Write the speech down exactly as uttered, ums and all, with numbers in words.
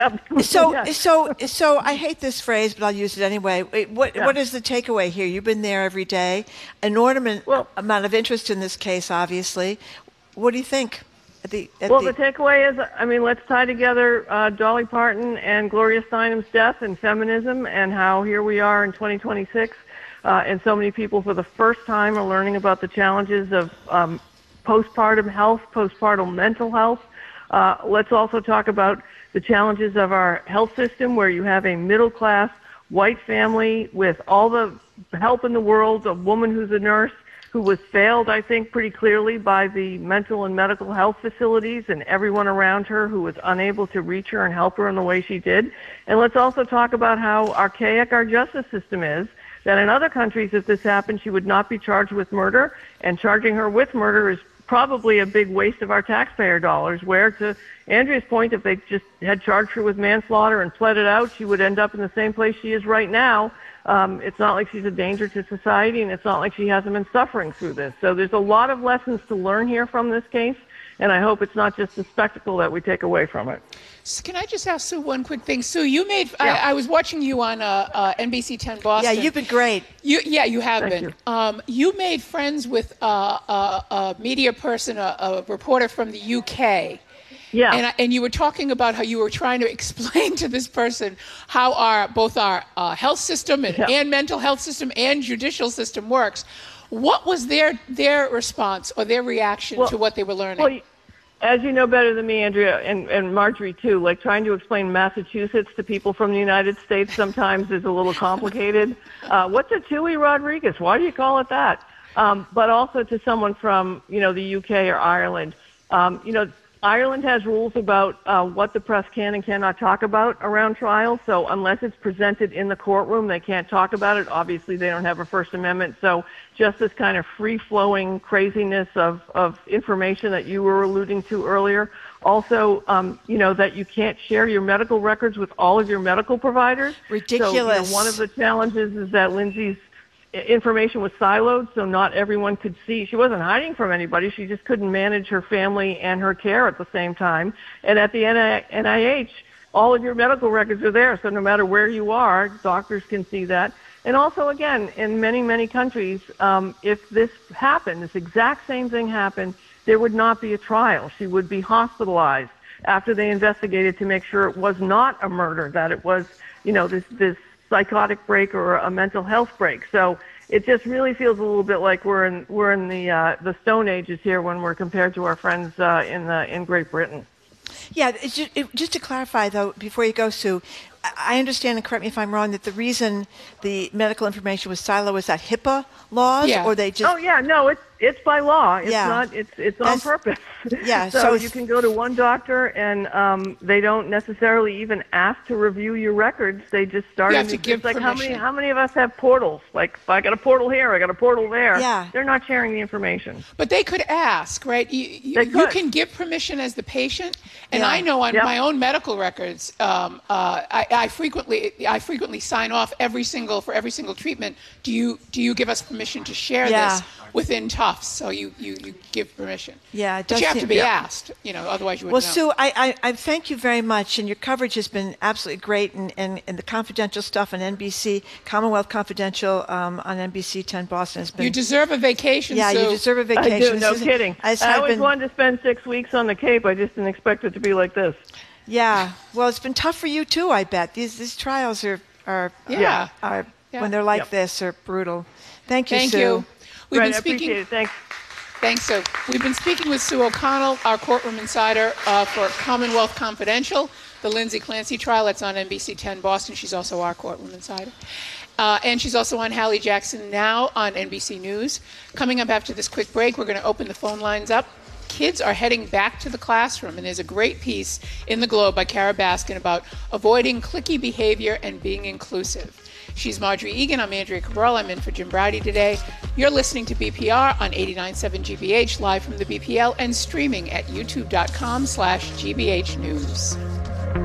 Absolutely, So, yes. so, so I hate this phrase, but I'll use it anyway. Wait, What, Yeah. what is the takeaway here? You've been there every day. Enormous Well, amount of interest in this case, obviously. What do you think? At the, at well, the, the takeaway is, I mean, let's tie together uh, Dolly Parton and Gloria Steinem's death and feminism, and how here we are in twenty twenty-six, uh, and so many people for the first time are learning about the challenges of um, postpartum health, postpartum mental health. Uh, let's also talk about the challenges of our health system, where you have a middle-class white family with all the help in the world, a woman who's a nurse who was failed, I think, pretty clearly by the mental and medical health facilities and everyone around her who was unable to reach her and help her in the way she did. And let's also talk about how archaic our justice system is, that in other countries, if this happened, she would not be charged with murder, and charging her with murder is probably a big waste of our taxpayer dollars, where, to Andrea's point, if they just had charged her with manslaughter and pled it out, she would end up in the same place she is right now. Um, it's not like she's a danger to society, and it's not like she hasn't been suffering through this. So there's a lot of lessons to learn here from this case, and I hope it's not just the spectacle that we take away from it. So can I just ask Sue one quick thing? Sue, you made, Yeah. I, I was watching you on uh, uh, N B C ten Boston. yeah, you've been great. You, yeah, you have Thank been. you. Um, you made friends with uh, a, a media person, a, a reporter from the U K. Yeah. And, I- and you were talking about how you were trying to explain to this person how our both our uh, health system and, Yeah. and mental health system and judicial system works. What was their their response or their reaction Well- to what they were learning? Well, as you know better than me, Andrea, and, and Marjorie too, like trying to explain Massachusetts to people from the United States sometimes is a little complicated. Uh, what's a Tui Rodriguez? Why do you call it that? Um, but also to someone from, you know, the U K or Ireland. Um, you know, Ireland has rules about uh, what the press can and cannot talk about around trials. So unless it's presented in the courtroom, they can't talk about it. Obviously, they don't have a First Amendment. So just this kind of free-flowing craziness of, of information that you were alluding to earlier. Also, um, you know, that you can't share your medical records with all of your medical providers. Ridiculous. So, you know, one of the challenges is that Lindsay's information was siloed, so not everyone could see. She wasn't hiding from anybody. She just couldn't manage her family and her care at the same time. And at the N I H, all of your medical records are there, so no matter where you are, doctors can see that. And also, again, in many, many countries, um, if this happened, this exact same thing happened, there would not be a trial. She would be hospitalized after they investigated to make sure it was not a murder, that it was, you know, this this psychotic break or a mental health break. So it just really feels a little bit like we're in we're in the uh, the Stone Ages here when we're compared to our friends uh, in the in Great Britain. Yeah, it's just, it, just to clarify, though, before you go, Sue, I I understand, and correct me if I'm wrong, that the reason the medical information was siloed was that HIPAA laws, Yeah. or they just... Oh yeah, no, it's it's by law. It's Yeah. not. It's it's on That's- purpose. Yeah, so, so you it's- can go to one doctor and um, they don't necessarily even ask to review your records. They just start. You have in- to it's give like how many permission. how many of us have portals? Like if I got a portal here, I got a portal there. Yeah. They're not sharing the information. But they could ask, right? You, you, They you could. can give permission as the patient, and Yeah. I know on Yep. my own medical records, um, uh, I, I frequently, I frequently sign off every single for every single treatment. Do you do you give us permission to share Yeah. this within Tufts? So you, you, you give permission. Yeah, it but does you have to seem- be Yeah. asked. You know, otherwise you Well, wouldn't know. Sue, I, I, I thank you very much, and your coverage has been absolutely great, and, and, and the confidential stuff on N B C, Commonwealth Confidential um, on N B C ten Boston has been... You deserve a vacation. Yeah, Sue. you deserve a vacation. I do. This No is- kidding. I, just I have always been, wanted to spend six weeks on the Cape. I just didn't expect it to be like this. Yeah, well, it's been tough for you too, I bet. These these trials are, are, Yeah. are Yeah. when they're like Yep. this, are brutal. Thank you, Thank Sue. you. We've right. been I speaking. appreciate it. Thanks. Thanks, Sue. We've been speaking with Sue O'Connell, our courtroom insider uh, for Commonwealth Confidential, the Lindsay Clancy trial. That's on N B C ten Boston. She's also our courtroom insider. Uh, and she's also on Hallie Jackson Now on N B C News. Coming up after this quick break, we're going to open the phone lines up. Kids are heading back to the classroom, and there's a great piece in the Globe by Kara Baskin about avoiding cliquey behavior and being inclusive. She's Marjorie Egan. I'm Andrea Cabral. I'm in for Jim Browdy today. You're listening to B P R on eighty-nine point seven G B H, live from the B P L and streaming at youtube.com slash GBH News.